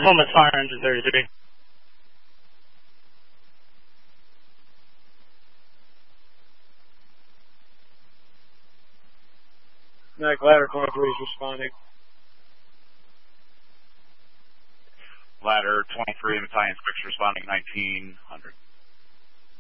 Homeless Fire Engine 33. Mac Ladder 23 is responding. Ladder 23, Battalion Quick responding 1900.